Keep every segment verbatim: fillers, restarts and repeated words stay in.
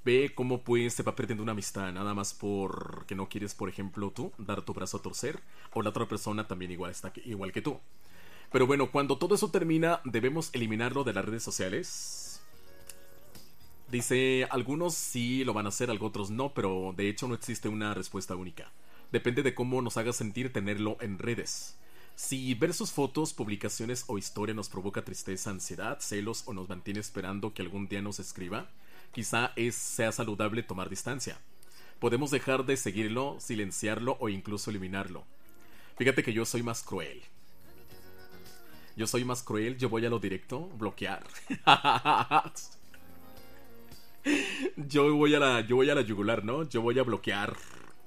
Ve cómo pues se va perdiendo una amistad nada más porque no quieres, por ejemplo, tú dar tu brazo a torcer o la otra persona también igual está que- igual que tú. Pero bueno, cuando todo eso termina, debemos eliminarlo de las redes sociales. Dice, algunos sí lo van a hacer, algunos otros no, pero de hecho no existe una respuesta única. Depende de cómo nos haga sentir tenerlo en redes. Si ver sus fotos, publicaciones o historia nos provoca tristeza, ansiedad, celos o nos mantiene esperando que algún día nos escriba, quizá es, sea saludable tomar distancia. Podemos dejar de seguirlo, silenciarlo o incluso eliminarlo. Fíjate que yo soy más cruel. Yo soy más cruel, yo voy a lo directo, bloquear. Yo voy a la, yo voy a la yugular, ¿no? Yo voy a bloquear.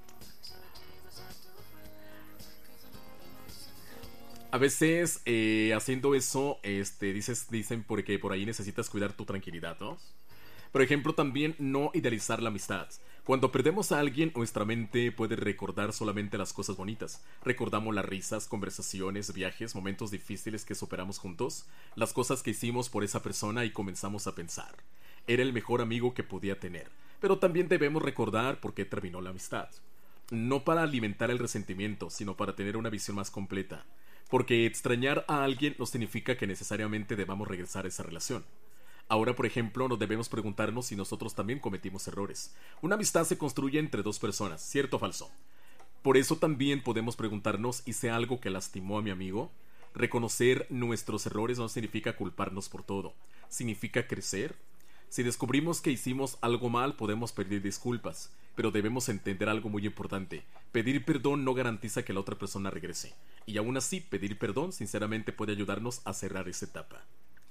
A veces eh, haciendo eso, este, dices, dicen porque por ahí necesitas cuidar tu tranquilidad, ¿no? Por ejemplo, también no idealizar la amistad. Cuando perdemos a alguien, nuestra mente puede recordar solamente las cosas bonitas. Recordamos las risas, conversaciones, viajes, momentos difíciles que superamos juntos, las cosas que hicimos por esa persona y comenzamos a pensar. Era el mejor amigo que podía tener. Pero también debemos recordar por qué terminó la amistad. No para alimentar el resentimiento, sino para tener una visión más completa. Porque extrañar a alguien no significa que necesariamente debamos regresar a esa relación. Ahora, por ejemplo, nos debemos preguntarnos si nosotros también cometimos errores. Una amistad se construye entre dos personas, ¿cierto o falso? Por eso también podemos preguntarnos, ¿hice algo que lastimó a mi amigo? Reconocer nuestros errores no significa culparnos por todo. Significa crecer. Si descubrimos que hicimos algo mal, podemos pedir disculpas. Pero debemos entender algo muy importante. Pedir perdón no garantiza que la otra persona regrese. Y aún así, pedir perdón sinceramente puede ayudarnos a cerrar esa etapa.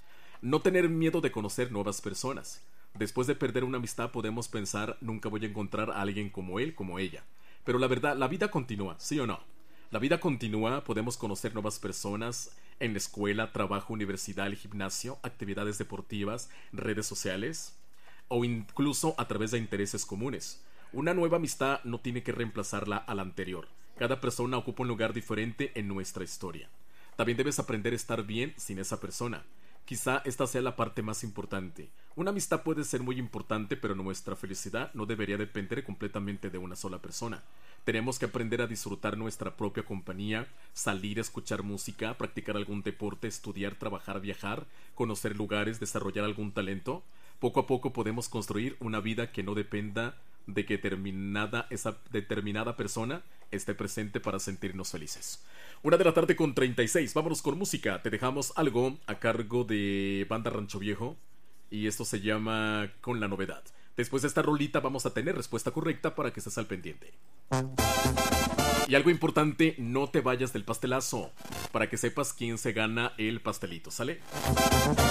No tener miedo de conocer nuevas personas. Después de perder una amistad podemos pensar, nunca voy a encontrar a alguien como él, como ella. Pero la verdad, la vida continúa, ¿sí o no? La vida continúa, podemos conocer nuevas personas en la escuela, trabajo, universidad, el gimnasio, actividades deportivas, redes sociales o incluso a través de intereses comunes. Una nueva amistad no tiene que reemplazarla a la anterior. Cada persona ocupa un lugar diferente en nuestra historia. También debes aprender a estar bien sin esa persona. Quizá esta sea la parte más importante. Una amistad puede ser muy importante, pero nuestra felicidad no debería depender completamente de una sola persona. Tenemos que aprender a disfrutar nuestra propia compañía, salir a escuchar música, practicar algún deporte, estudiar, trabajar, viajar, conocer lugares, desarrollar algún talento. Poco a poco podemos construir una vida que no dependa de que determinada, esa determinada persona esté presente para sentirnos felices. Una de la tarde con treinta y seis. Vámonos con música. Te dejamos algo a cargo de Banda Rancho Viejo. Y esto se llama Con la Novedad. Después de esta rolita vamos a tener respuesta correcta para que estés al pendiente. Y algo importante, no te vayas del pastelazo. Para que sepas quién se gana el pastelito, ¿sale?